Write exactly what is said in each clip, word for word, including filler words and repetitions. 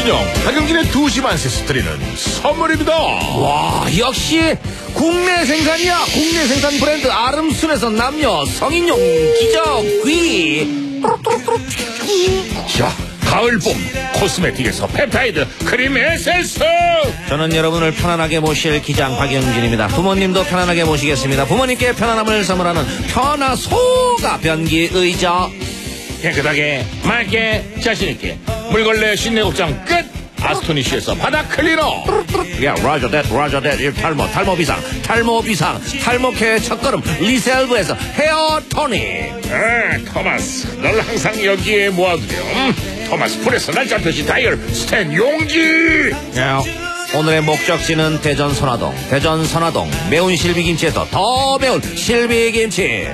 기념 박영진의 두 시 반 세트 드리는 선물입니다. 와, 역시 국내 생산이야. 국내 생산 브랜드 아름순에서 남녀 성인용 기저귀. 자, 가을봄 코스메틱에서 펩타이드 크림 에센스. 저는 여러분을 편안하게 모실 기장 박영진입니다. 부모님도 편안하게 모시겠습니다. 부모님께 편안함을 선물하는 편화소가 변기 의자. 깨끗하게 맑게 자신있게 물걸레 신내 옷장 끝. 아스토니시에서 바닥 클리너. 야, 라저 댓 라저 댓 탈모 탈모 비상 탈모 비상 탈모케 첫걸음 리셀브에서 헤어 토닉. 아, 토마스 널 항상 여기에 모아두렴. 음, 토마스 프레스 날짜 표시 다이얼 스텐 용기. 야, 오늘의 목적지는 대전 선화동. 대전 선화동 매운 실비김치에서 더 매운 실비김치.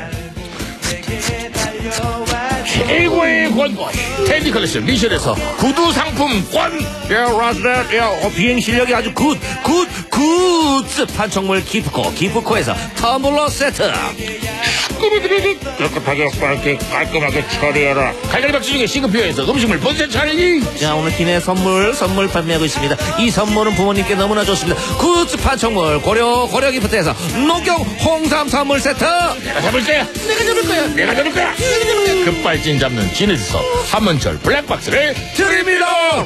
최고의 권고 텐디클래스 미션에서 구두 상품권. 야, 라즈렛, 야, 어, 비행 실력이 아주 굿, 굿, 굿. 판촉물 기프코, 기프코에서 텀블러 세트. 깨끗하게 빨게 깔끔하게 처리해라. 갈갈이 박수 중에 시급표에서 음식물 본세 차리기. 자, 오늘 기내 선물, 선물 판매하고 있습니다. 이 선물은 부모님께 너무나 좋습니다. 굿즈 판촉물, 고려, 고려 기프트에서 농경 홍삼 선물 세트. 내가 잡을 거야. 내가 잡을 거야. 내가 잡을 거야. 내가 잡을 거야. 급발진 잡는 진에서 한문철 블랙박스를 드립니다.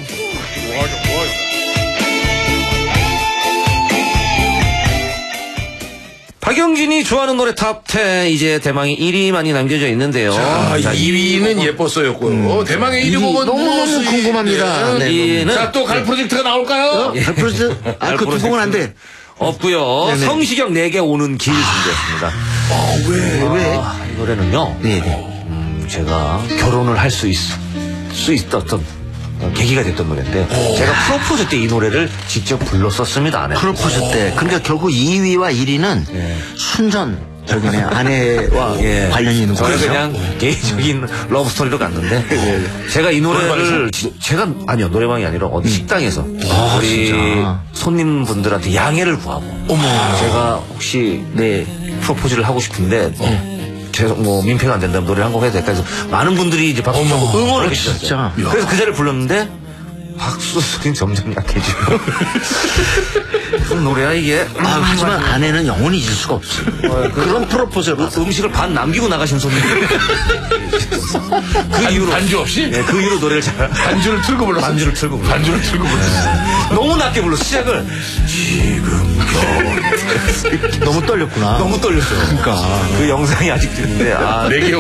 박영진이 좋아하는 노래 탑 텐, 이제 대망의 일 위만이 남겨져 있는데요. 자, 자 이 위는 예뻤어였고요. 음. 대망의 일 위 곡은 너무너무 궁금합니다. 예. 네. 이 위는 자, 또 갈 프로젝트가 나올까요? 어? 갈 프로젝트? 아, 그 두 곡은 안 돼. 없고요. 네네. 성시경 내게 오는 길 준비했습니다. 아, 왜? 왜? 아, 이 노래는요. 네네. 음, 제가 결혼을 할 수 있, 수 있었던 어, 계기가 됐던 노래인데 제가 프로포즈 때 이 노래를 직접 불렀었습니다. 아내. 프로포즈 때. 근데 결국 이 위와 일 위는 예. 순전, 저기네, 아내와 예. 관련이 있는 저는 거예요. 그냥 개인적인 러브 스토리로 갔는데 제가 이 노래를 지- 제가 아니요 노래방이 아니라 어디 식당에서 아, 우리 진짜. 손님분들한테 양해를 구하고 제가 혹시 네 프로포즈를 하고 싶은데 계속 뭐 민폐가 안 된다면 노래 한 곡 해도 될까 해서 많은 분들이 이제 박수 치고 응원을 해주셨어요. 진짜. 그래서 그 자리를 불렀는데 박수 소리는 점점 약해지고 무슨 노래야 이게. 아, 하지만 아내는 영원히 잊을 수가 없어. 그런 프로포즈를 받아. 음식을 반 남기고 나가신 손님들. 그 이후로 반주 없이? 네, 그 이후로 노래를 잘 반주를 틀고 불렀어. 반주를 틀고 불렀어. 반주를 틀고 불렀어. 너무 낮게 불렀어. 시작을 너무 떨렸구나. 너무 떨렸어요. 그러니까. 그 영상이 아직도 있는데 아, 내게